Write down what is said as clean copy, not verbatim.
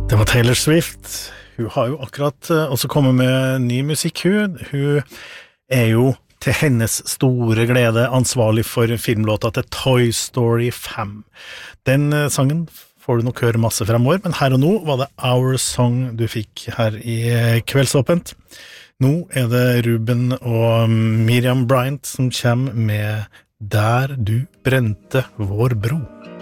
Det var Taylor Swift. Hun har jo akkurat også kommet med ny musikk. Hun jo til hennes store glede ansvarlig for filmlåta til Toy Story 5. Den sangen får du nok høre masse fremover, men her og nå var det Our Song du fikk her i Kveldsåpent. Nå det Ruben og Miriam Bryant som kommer med Der du brente vår bro.